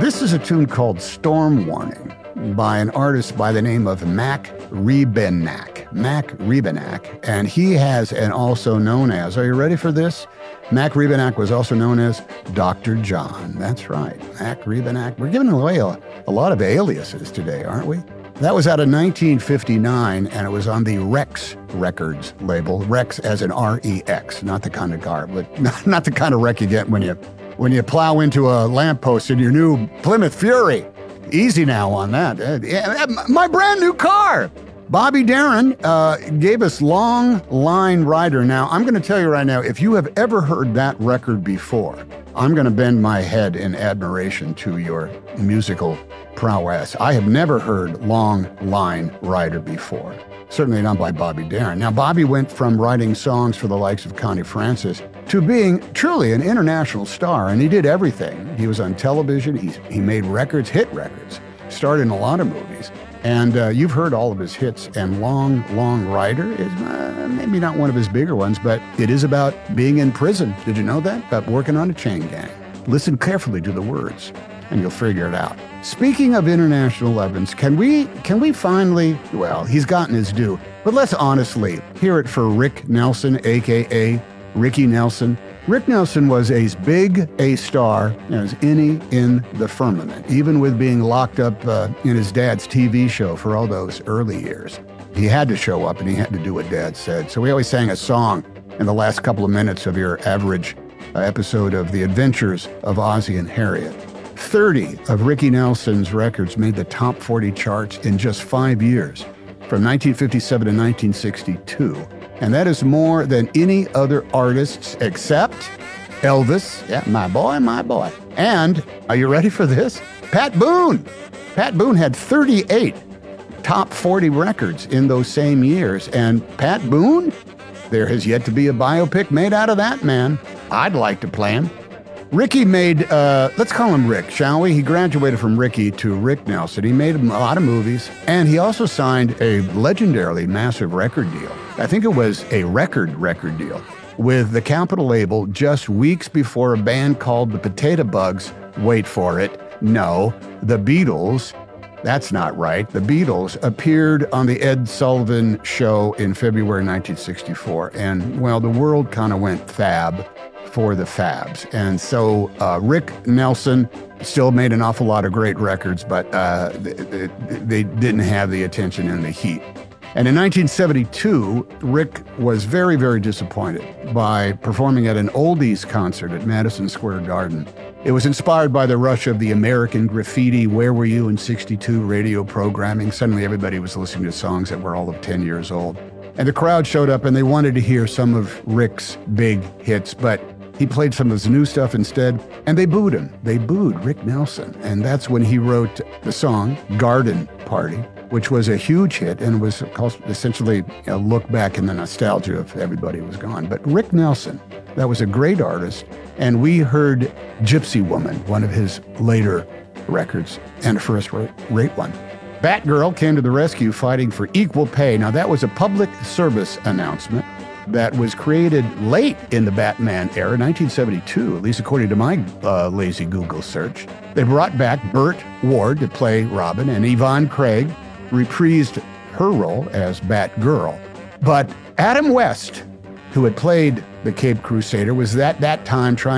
This is a tune called Storm Warning by an artist by the name of Mac Rebennack. Mac Rebennack. And he has and also known as, are you ready for this? Mac Rebennack was also known as Dr. John. That's right, Mac Rebennack. We're giving away a lot of aliases today, aren't we? That was out of 1959, and it was on the Rex Records label. Rex as in R-E-X, not the kind of car, but not the kind of wreck you get when you plow into a lamppost in your new Plymouth Fury. Easy now on that. My brand new car. Bobby Darin gave us Long Line Rider. Now, I'm going to tell you right now, if you have ever heard that record before, I'm going to bend my head in admiration to your musical prowess. I have never heard Long Line Rider before. Certainly not by Bobby Darin. Now, Bobby went from writing songs for the likes of Connie Francis to being truly an international star, and he did everything. He was on television, he made records, hit records, starred in a lot of movies. And you've heard all of his hits, and Long Rider is maybe not one of his bigger ones, but it is about being in prison. Did you know that? About working on a chain gang. Listen carefully to the words, and you'll figure it out. Speaking of international legends, can we finally, well, he's gotten his due, but let's honestly hear it for Rick Nelson, a.k.a. Ricky Nelson. Rick Nelson was as big a star as any in the firmament, even with being locked up in his dad's TV show for all those early years. He had to show up and he had to do what Dad said. So we always sang a song in the last couple of minutes of your average episode of The Adventures of Ozzie and Harriet. 30 of Ricky Nelson's records made the top 40 charts in just 5 years, from 1957 to 1962. And that is more than any other artists except Elvis, yeah, my boy. And, are you ready for this? Pat Boone. Pat Boone had 38 top 40 records in those same years. And Pat Boone, there has yet to be a biopic made out of that man. I'd like to play him. Ricky made, let's call him Rick, shall we? He graduated from Ricky to Rick Nelson. He made a lot of movies, and he also signed a legendarily massive record deal. I think it was a record deal with the Capitol label just weeks before a band called the Potato Bugs, wait for it, no, the Beatles, that's not right, the Beatles appeared on the Ed Sullivan Show in February 1964, and, well, the world kind of went fab for the Fabs. And so Rick Nelson still made an awful lot of great records, but they didn't have the attention and the heat. And in 1972, Rick was very, very disappointed by performing at an oldies concert at Madison Square Garden. It was inspired by the rush of the American Graffiti, Where Were You in 62 radio programming. Suddenly everybody was listening to songs that were all of 10 years old. And the crowd showed up and they wanted to hear some of Rick's big hits, but he played some of his new stuff instead, and they booed him. They booed Rick Nelson. And that's when he wrote the song Garden Party, which was a huge hit and was essentially a look back in the nostalgia of everybody was gone. But Rick Nelson, that was a great artist. And we heard Gypsy Woman, one of his later records, and a first-rate one. Batgirl came to the rescue fighting for equal pay. Now, that was a public service announcement that was created late in the Batman era, 1972, at least according to my lazy Google search. They brought back Burt Ward to play Robin, and Yvonne Craig reprised her role as Batgirl. But Adam West, who had played the Caped Crusader, was at that time trying